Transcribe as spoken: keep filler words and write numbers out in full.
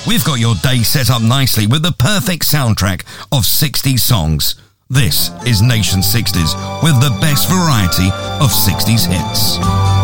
We've got your day set up nicely with the perfect soundtrack of sixties songs. This is Nation sixties with the best variety of sixties hits.